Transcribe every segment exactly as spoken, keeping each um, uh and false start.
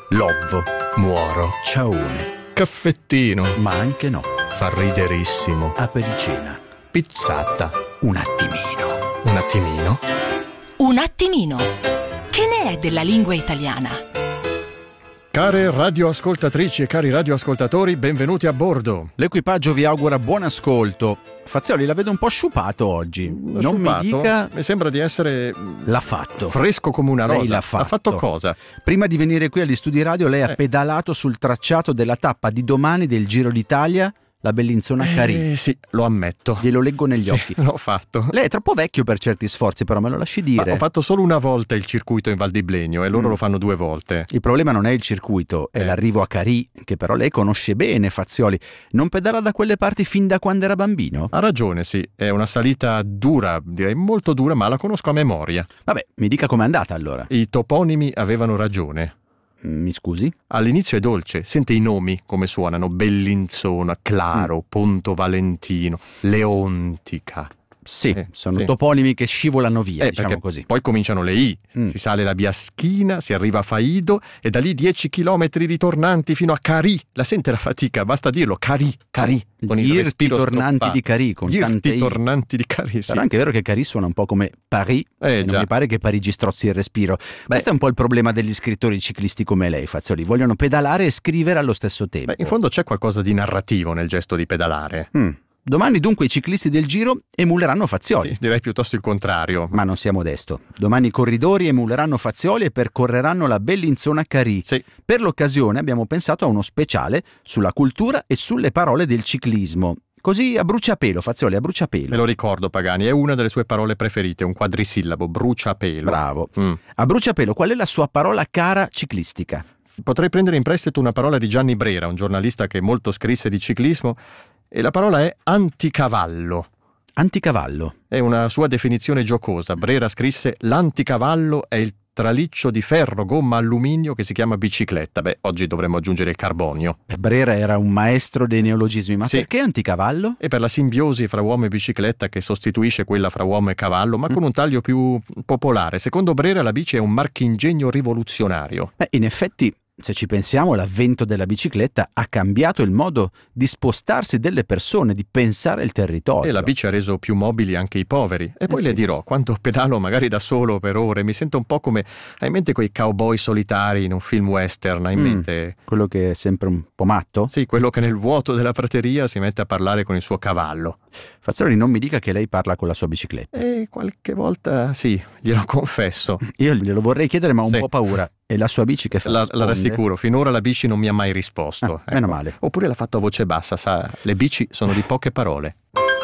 Lovvo, muoro, ciaone, caffettino, ma anche no, fa riderissimo, apericena, pizzata, un attimino. un attimino. Un attimino. Che ne è della lingua italiana? Care radioascoltatrici e cari radioascoltatori, benvenuti a bordo. L'equipaggio vi augura buon ascolto. Fazioli, la vedo un po' sciupato oggi. Non Sciupato? mi dica... Mi sembra di essere L'ha fatto. fresco come una rosa. Lei l'ha fatto. Ha fatto cosa? Prima di venire qui agli studi radio, lei ha Eh. pedalato sul tracciato della tappa di domani del Giro d'Italia, la Bellinzona Carì. Eh, sì, lo ammetto. Glielo leggo negli Sì, occhi. l'ho fatto. Lei è troppo vecchio per certi sforzi, però me lo lasci Ma dire. ho fatto solo una volta il circuito in Val di Blegno e loro Mm. lo fanno due volte. Il problema non è il circuito, è Eh. l'arrivo a Carì, che però lei conosce bene, Fazioli. Non pedala da quelle parti fin da quando era bambino? Ha ragione, sì, è una salita dura, direi molto dura, ma la conosco a memoria. Vabbè, mi dica com'è andata allora. I toponimi avevano ragione. Mm, Mi scusi? All'inizio è dolce, sente i nomi come suonano: Bellinzona, Claro, Ponto Valentino, Leontica. Sì, Eh, sono sì. toponimi che scivolano via, Eh, diciamo perché così. Poi cominciano le I, Mm. si sale la Biaschina, si arriva a Faido e da lì dieci chilometri ritornanti fino a Carì. La sente la fatica, basta dirlo, Carì, Carì. Con il Gli irti respiro tornanti stoppato. di Carì, con Gli tante irti I. tornanti di Carì, sì. Però è anche vero che Carì suona un po' come Paris, Eh, e non già. mi pare che Parigi strozzi il respiro. Questo è un po' il problema degli scrittori ciclisti come lei, Fazioli. Vogliono pedalare e scrivere allo stesso tempo. Beh, in fondo c'è qualcosa di narrativo nel gesto di pedalare. Mm. Domani dunque i ciclisti del Giro emuleranno Fazioli. Sì, direi piuttosto il contrario. Ma non sia modesto. Domani i corridori emuleranno Fazioli e percorreranno la Bellinzona Carì. Sì. Per l'occasione abbiamo pensato a uno speciale sulla cultura e sulle parole del ciclismo. Così a bruciapelo, Fazioli, a Me bruciapelo. lo ricordo, Pagani, è una delle sue parole preferite, un quadrisillabo, bruciapelo. Bravo. Mm. A bruciapelo, qual è la sua parola cara ciclistica? Potrei prendere in prestito una parola di Gianni Brera, un giornalista che molto scrisse di ciclismo, e la parola è anticavallo. Anticavallo. È una sua definizione giocosa. Brera scrisse: l'anticavallo è il traliccio di ferro, gomma, alluminio che si chiama bicicletta. Beh, oggi dovremmo aggiungere il carbonio. E Brera era un maestro dei neologismi, ma Sì. perché anticavallo? E per la simbiosi fra uomo e bicicletta che sostituisce quella fra uomo e cavallo, ma con un taglio più popolare. Secondo Brera la bici è un marchingegno rivoluzionario. Beh, in effetti, se ci pensiamo, l'avvento della bicicletta ha cambiato il modo di spostarsi delle persone, di pensare il territorio. E la bici ha reso più mobili anche i poveri. E poi Eh le sì. dirò, quando pedalo magari da solo per ore, mi sento un po' come... Hai in mente quei cowboy solitari in un film western? Hai in Mm. mente... Quello che è sempre un po' matto? Sì, quello che nel vuoto della prateria si mette a parlare con il suo cavallo. Fazzoli, non mi dica che lei parla con la sua bicicletta. E qualche volta sì, glielo confesso. Io glielo vorrei chiedere, ma ho un Sì. po' paura. E la sua bici che fa? La, la Risponde? rassicuro, finora la bici non mi ha mai risposto. Ah, meno male. Oppure l'ha fatto a voce bassa, sa, le bici sono di poche parole.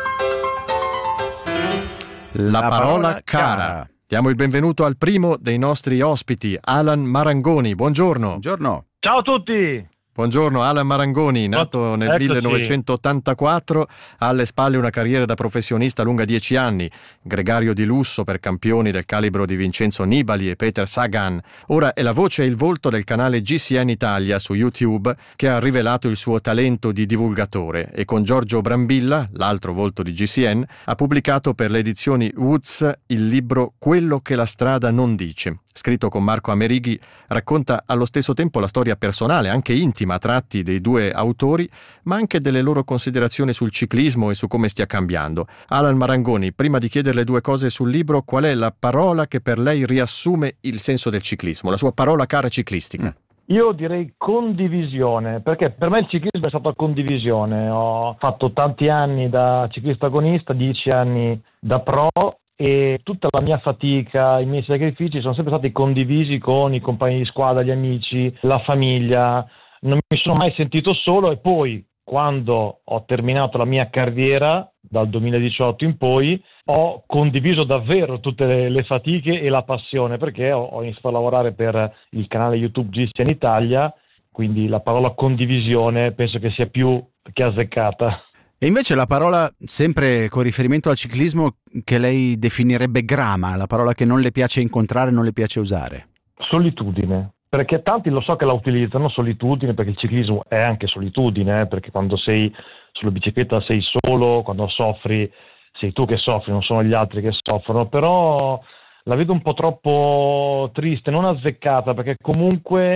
La, parola cara. Diamo il benvenuto al primo dei nostri ospiti, Alan Marangoni. Buongiorno. Buongiorno. Ciao a tutti! Buongiorno, Alan Marangoni, nato nel Eccoci. millenovecentottantaquattro, ha alle spalle una carriera da professionista lunga dieci anni, gregario di lusso per campioni del calibro di Vincenzo Nibali e Peter Sagan. Ora è la voce e il volto del canale G C N Italia su YouTube, che ha rivelato il suo talento di divulgatore, e con Giorgio Brambilla, l'altro volto di G C N, ha pubblicato per le edizioni Woods il libro Quello che la strada non dice. Scritto con Marco Amerighi, racconta allo stesso tempo la storia personale, anche intima, a tratti dei due autori, ma anche delle loro considerazioni sul ciclismo e su come stia cambiando. Alan Marangoni, prima di chiederle due cose sul libro, qual è la parola che per lei riassume il senso del ciclismo, la sua parola cara ciclistica? Io direi condivisione, perché per me il ciclismo è stata condivisione. Ho fatto tanti anni da ciclista agonista, dieci anni da pro, e tutta la mia fatica, i miei sacrifici sono sempre stati condivisi con i compagni di squadra, gli amici, la famiglia. Non mi sono mai sentito solo, e poi quando ho terminato la mia carriera dal duemiladiciotto in poi ho condiviso davvero tutte le, le fatiche e la passione, perché ho, ho iniziato a lavorare per il canale YouTube G C N Italia, quindi la parola condivisione penso che sia più che azzeccata. E invece la parola, sempre con riferimento al ciclismo, che lei definirebbe grama, la parola che non le piace incontrare, non le piace usare? Solitudine, perché tanti lo so che la utilizzano, solitudine, perché il ciclismo è anche solitudine, eh, perché quando sei sulla bicicletta sei solo, quando soffri sei tu che soffri, non sono gli altri che soffrono, però la vedo un po' troppo triste, non azzeccata, perché comunque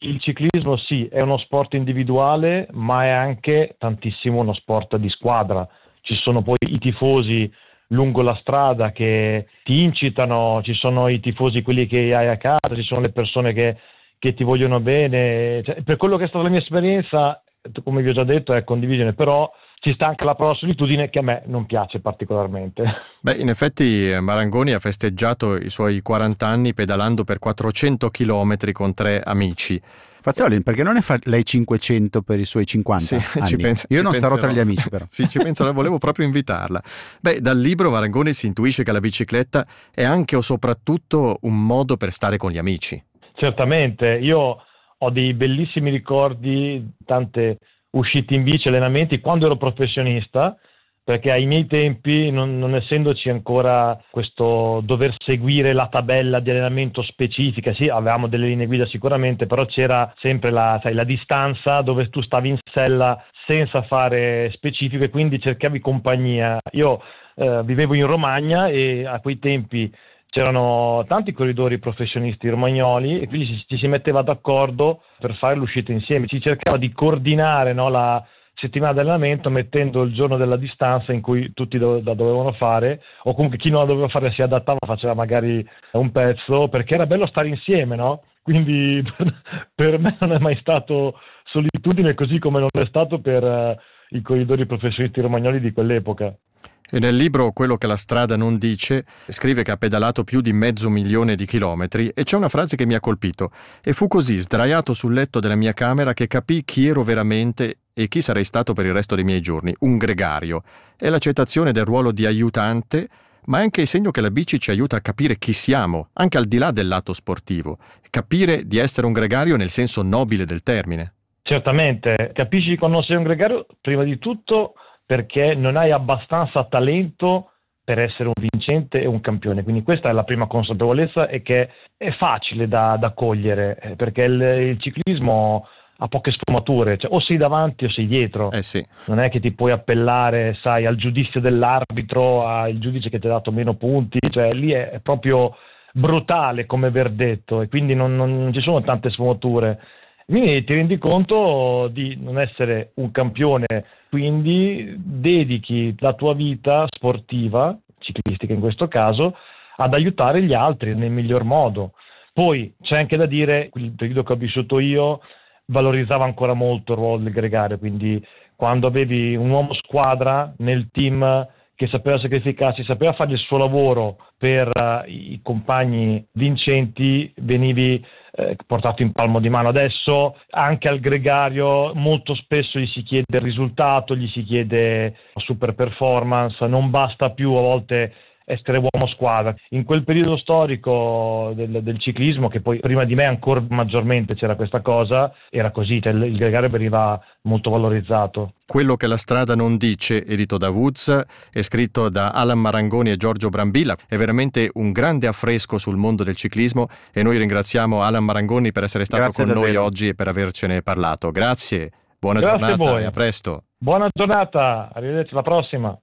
il ciclismo sì, è uno sport individuale, ma è anche tantissimo uno sport di squadra. Ci sono poi i tifosi lungo la strada che ti incitano, ci sono i tifosi quelli che hai a casa, ci sono le persone che, che ti vogliono bene. Cioè, per quello che è stata la mia esperienza, come vi ho già detto, è condivisione, però ci sta anche la parola solitudine che a me non piace particolarmente. Beh, in effetti Marangoni ha festeggiato i suoi quaranta anni pedalando per quattrocento chilometri con tre amici. Fazzoli, perché non ne fa lei cinquecento per i suoi cinquanta sì, anni? Ci penso, Io ci non penserò. Starò tra gli amici però. Sì, ci penso, volevo proprio invitarla. Beh, dal libro Marangoni si intuisce che la bicicletta è anche o soprattutto un modo per stare con gli amici. Certamente, io ho dei bellissimi ricordi, tante uscite in bici, allenamenti, quando ero professionista, perché ai miei tempi, non, non essendoci ancora questo dover seguire la tabella di allenamento specifica, sì, avevamo delle linee guida sicuramente, però c'era sempre la, sai, la distanza dove tu stavi in sella senza fare specifico e quindi cercavi compagnia. Io eh, vivevo in Romagna e a quei tempi c'erano tanti corridori professionisti romagnoli e quindi ci, ci si metteva d'accordo per fare l'uscita insieme. Si cercava di coordinare, no, la settimana di allenamento mettendo il giorno della distanza in cui tutti do- la dovevano fare, o comunque chi non la doveva fare si adattava, faceva magari un pezzo, perché era bello stare insieme, no? Quindi per me non è mai stato solitudine, così come non è stato per uh, i corridori professionisti romagnoli di quell'epoca. E nel libro Quello che la strada non dice scrive che ha pedalato più di mezzo milione di chilometri e c'è una frase che mi ha colpito: e fu così sdraiato sul letto della mia camera che capii chi ero veramente e chi sarei stato per il resto dei miei giorni, un gregario. È l'accettazione del ruolo di aiutante, ma è anche il segno che la bici ci aiuta a capire chi siamo, anche al di là del lato sportivo, capire di essere un gregario nel senso nobile del termine. Certamente, capisci quando sei un gregario, prima di tutto perché non hai abbastanza talento per essere un vincente e un campione, quindi questa è la prima consapevolezza e che è facile da, da cogliere, perché il, il ciclismo ha poche sfumature, cioè o sei davanti o sei dietro, eh sì. Non è che ti puoi appellare, sai, al giudizio dell'arbitro, al giudice che ti ha dato meno punti, cioè lì è, è proprio brutale come verdetto e quindi non, non ci sono tante sfumature. Quindi ti rendi conto di non essere un campione, quindi dedichi la tua vita sportiva, ciclistica in questo caso, ad aiutare gli altri nel miglior modo. Poi c'è anche da dire, il periodo che ho vissuto io valorizzava ancora molto il ruolo del gregario, quindi quando avevi un uomo squadra nel team che sapeva sacrificarsi, sapeva fare il suo lavoro per uh, i compagni vincenti, venivi eh, portato in palmo di mano. Adesso anche al gregario molto spesso gli si chiede il risultato, gli si chiede super performance, non basta più a volte essere uomo squadra. In quel periodo storico del, del ciclismo, che poi prima di me ancora maggiormente c'era questa cosa, era così, cioè il, il gregario veniva molto valorizzato. Quello che la strada non dice, edito da Woods, è scritto da Alan Marangoni e Giorgio Brambilla, è veramente un grande affresco sul mondo del ciclismo e noi ringraziamo Alan Marangoni per essere stato Grazie con davvero. noi oggi e per avercene parlato. Grazie, buona Grazie giornata a voi. e a presto. Buona giornata, arrivederci alla prossima.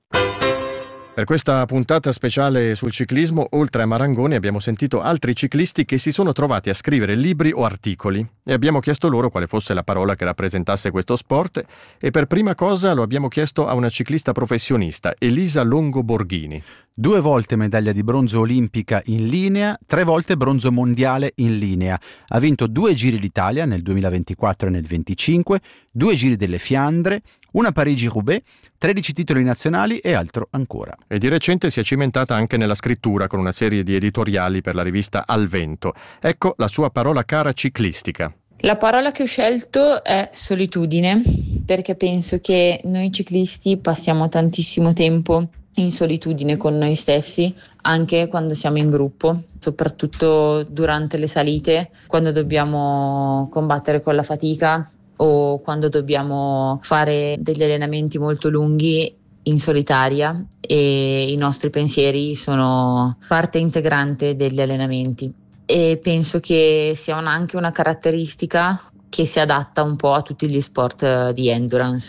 Per questa puntata speciale sul ciclismo, oltre a Marangoni, abbiamo sentito altri ciclisti che si sono trovati a scrivere libri o articoli e abbiamo chiesto loro quale fosse la parola che rappresentasse questo sport e per prima cosa lo abbiamo chiesto a una ciclista professionista, Elisa Longo Borghini. Due volte medaglia di bronzo olimpica in linea, tre volte bronzo mondiale in linea. Ha vinto due Giri d'Italia nel duemilaventiquattro e nel venticinque, due Giri delle Fiandre, una Parigi-Roubaix, tredici titoli nazionali e altro ancora. E di recente si è cimentata anche nella scrittura con una serie di editoriali per la rivista Al Vento. Ecco la sua parola cara ciclistica. La parola che ho scelto è solitudine, perché penso che noi ciclisti passiamo tantissimo tempo in solitudine con noi stessi, anche quando siamo in gruppo, soprattutto durante le salite, quando dobbiamo combattere con la fatica o quando dobbiamo fare degli allenamenti molto lunghi in solitaria e i nostri pensieri sono parte integrante degli allenamenti. E penso che sia anche una caratteristica che si adatta un po' a tutti gli sport di endurance.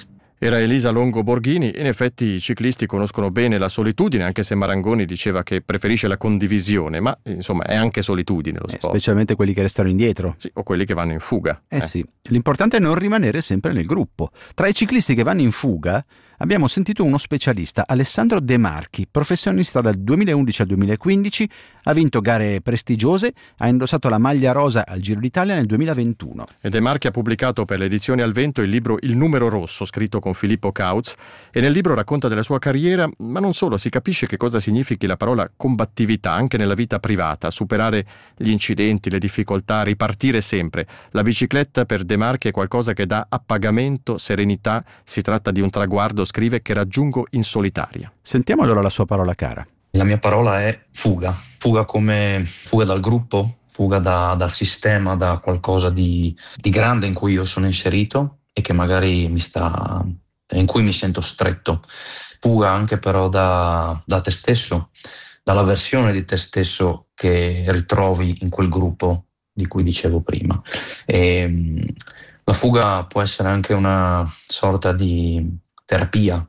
Era Elisa Longo Borghini. In effetti i ciclisti conoscono bene la solitudine, anche se Marangoni diceva che preferisce la condivisione, ma insomma è anche solitudine lo eh, sport. Specialmente quelli che restano indietro. Sì, o quelli che vanno in fuga. Eh, eh sì, l'importante è non rimanere sempre nel gruppo. Tra i ciclisti che vanno in fuga abbiamo sentito uno specialista, Alessandro De Marchi, professionista dal duemilaundici al duemilaquindici, ha vinto gare prestigiose, ha indossato la maglia rosa al Giro d'Italia nel duemilaventuno. E De Marchi ha pubblicato per le edizioni Al Vento il libro Il numero rosso, scritto con Filippo Kautz, e nel libro racconta della sua carriera, ma non solo, si capisce che cosa significhi la parola combattività anche nella vita privata, superare gli incidenti, le difficoltà, ripartire sempre. La bicicletta per De Marchi è qualcosa che dà appagamento, serenità, si tratta di un traguardo, scrive, che raggiungo in solitaria. Sentiamo allora la sua parola cara. La mia parola è fuga, fuga come fuga dal gruppo, fuga da, dal sistema, da qualcosa di, di grande in cui io sono inserito e che magari mi sta, in cui mi sento stretto. Fuga anche però da, da te stesso, dalla versione di te stesso che ritrovi in quel gruppo di cui dicevo prima. E, la fuga può essere anche una sorta di terapia,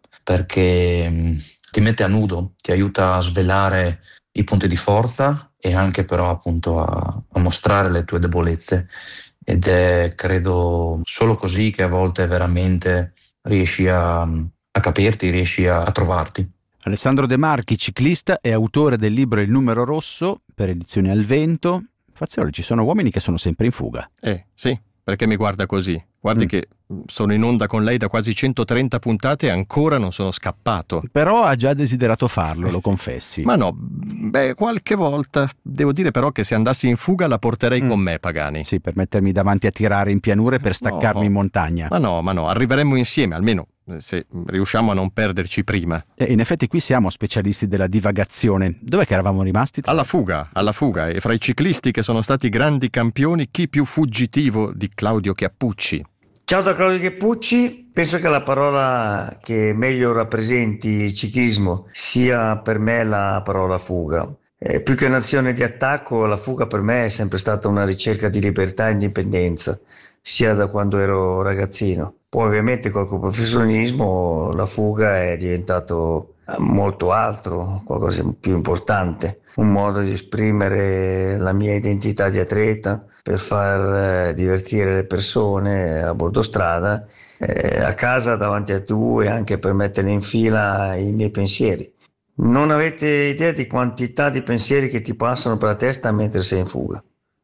perché ti mette a nudo, ti aiuta a svelare i punti di forza e anche però appunto a, a mostrare le tue debolezze, ed è credo solo così che a volte veramente riesci a, a capirti, riesci a, a trovarti. Alessandro De Marchi, ciclista e autore del libro Il numero rosso per edizioni Al Vento. Fazioli, ci sono uomini che sono sempre in fuga. Eh sì, perché mi guarda così? Guardi Mm. che sono in onda con lei da quasi centotrenta puntate e ancora non sono scappato. Però ha già desiderato farlo, lo confessi. Ma no, beh, qualche volta. Devo dire però che se andassi in fuga la porterei Mm. con me, Pagani. Sì, per mettermi davanti a tirare in pianure per staccarmi No. in montagna. Ma no, ma no, arriveremmo insieme, almeno se riusciamo a non perderci prima. E in effetti qui siamo specialisti della divagazione. Dov'è che eravamo rimasti? Alla fuga, alla fuga. E fra i ciclisti che sono stati grandi campioni, chi più fuggitivo di Claudio Chiappucci? Ciao da Claudio Chiappucci, penso che la parola che meglio rappresenti il ciclismo sia per me la parola fuga. Eh, più che un'azione di attacco, la fuga per me è sempre stata una ricerca di libertà e indipendenza, sia da quando ero ragazzino. Poi ovviamente col professionismo la fuga è diventato molto altro, qualcosa di più importante, un modo di esprimere la mia identità di atleta per far eh, divertire le persone a bordo strada, eh, a casa davanti a tu, e anche per mettere in fila i miei pensieri. Non avete idea di quantità di pensieri che ti passano per la testa mentre sei in fuga,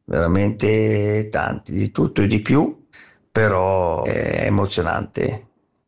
veramente tanti, di tutto e di più, però è emozionante,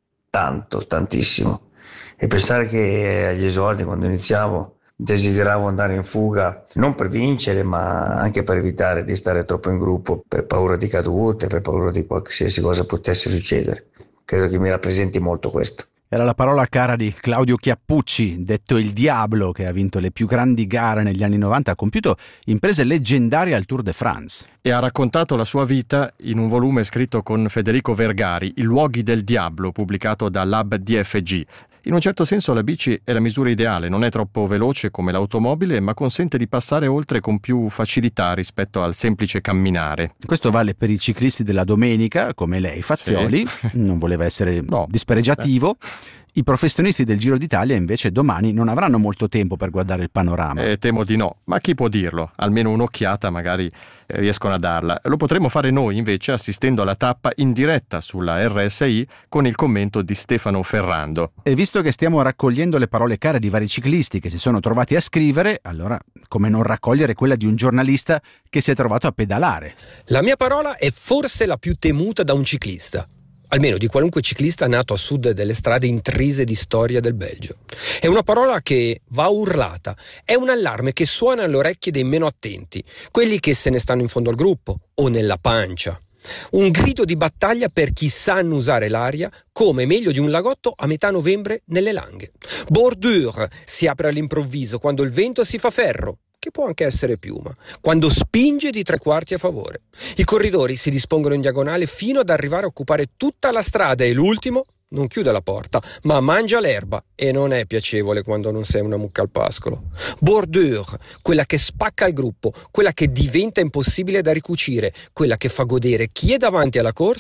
tanto, tantissimo. E pensare che agli esordi, quando iniziavo, desideravo andare in fuga non per vincere, ma anche per evitare di stare troppo in gruppo, per paura di cadute, per paura di qualsiasi cosa potesse succedere. Credo che mi rappresenti molto questo. Era la parola cara di Claudio Chiappucci, detto il Diablo, che ha vinto le più grandi gare negli anni novanta, ha compiuto imprese leggendarie al Tour de France. E ha raccontato la sua vita in un volume scritto con Federico Vergari, I luoghi del diavolo, pubblicato da Lab D F G. In un certo senso la bici è la misura ideale, non è troppo veloce come l'automobile, ma consente di passare oltre con più facilità rispetto al semplice camminare. Questo vale per i ciclisti della domenica, come lei, Fazioli, Sì. non voleva essere No. dispregiativo. I professionisti del Giro d'Italia invece domani non avranno molto tempo per guardare il panorama. Eh, temo di no, ma chi può dirlo? Almeno un'occhiata magari eh, riescono a darla. Lo potremmo fare noi invece assistendo alla tappa in diretta sulla R S I con il commento di Stefano Ferrando. E visto che stiamo raccogliendo le parole care di vari ciclisti che si sono trovati a scrivere, allora come non raccogliere quella di un giornalista che si è trovato a pedalare? La mia parola è forse la più temuta da un ciclista, almeno di qualunque ciclista nato a sud delle strade intrise di storia del Belgio. È una parola che va urlata, è un allarme che suona alle orecchie dei meno attenti, quelli che se ne stanno in fondo al gruppo o nella pancia. Un grido di battaglia per chi sa annusare l'aria come meglio di un lagotto a metà novembre nelle Langhe. Bordure si apre all'improvviso quando il vento si fa ferro, che può anche essere piuma, quando spinge di tre quarti a favore. I corridori si dispongono in diagonale fino ad arrivare a occupare tutta la strada e l'ultimo non chiude la porta, ma mangia l'erba, e non è piacevole quando non sei una mucca al pascolo. Bordure, quella che spacca il gruppo, quella che diventa impossibile da ricucire, quella che fa godere chi è davanti alla corsa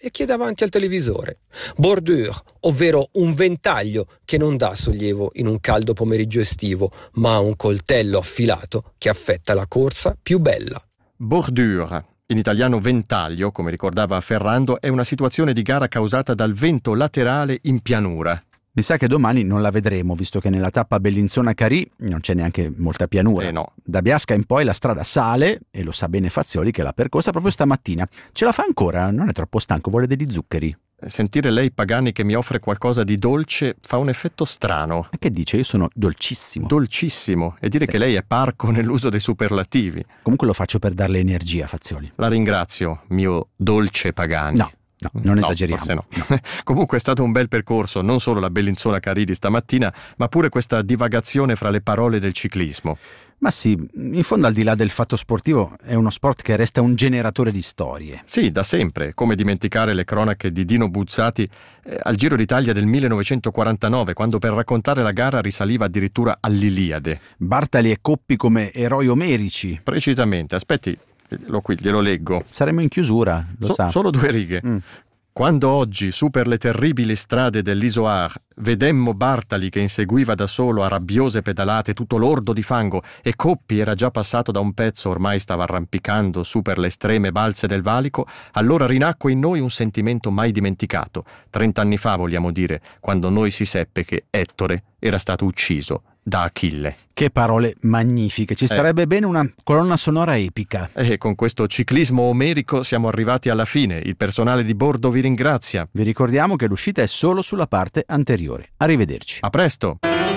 e chi è davanti al televisore. Bordure, ovvero un ventaglio che non dà sollievo in un caldo pomeriggio estivo, ma un coltello affilato che affetta la corsa più bella. Bordure, in italiano ventaglio, come ricordava Ferrando, è una situazione di gara causata dal vento laterale in pianura. Mi sa che domani non la vedremo, visto che nella tappa Bellinzona-Carì non c'è neanche molta pianura. Eh no. Da Biasca in poi la strada sale, e lo sa bene Fazioli che l'ha percorsa proprio stamattina. Ce la fa ancora? Non è troppo stanco? Vuole degli zuccheri? Sentire lei, Pagani, che mi offre qualcosa di dolce fa un effetto strano. E che dice? Io sono dolcissimo. Dolcissimo. E dire Sì. che lei è parco nell'uso dei superlativi. Comunque lo faccio per darle energia, Fazioli. La ringrazio, mio dolce Pagani. No. No, non No, esageriamo. forse no. Comunque è stato un bel percorso, non solo la Bellinzona-Carì di stamattina, ma pure questa divagazione fra le parole del ciclismo. Ma sì, in fondo al di là del fatto sportivo è uno sport che resta un generatore di storie. Sì, da sempre. Come dimenticare le cronache di Dino Buzzati eh, al Giro d'Italia del millenovecentoquarantanove, quando per raccontare la gara risaliva addirittura all'Iliade. Bartali e Coppi come eroi omerici. Precisamente, aspetti, lo qui, glielo leggo. Saremo in chiusura, lo So- sa. solo due righe. Mm. Quando oggi, su per le terribili strade dell'Isoar, vedemmo Bartali che inseguiva da solo a rabbiose pedalate tutto lordo di fango e Coppi era già passato da un pezzo, ormai stava arrampicando su per le estreme balze del valico, allora rinacque in noi un sentimento mai dimenticato. Trent'anni fa, vogliamo dire, quando noi si seppe che Ettore era stato ucciso da Achille. Che parole magnifiche, ci starebbe bene una colonna sonora epica. E con questo ciclismo omerico siamo arrivati alla fine. Il personale di bordo vi ringrazia. Vi ricordiamo che l'uscita è solo sulla parte anteriore. Arrivederci. A presto!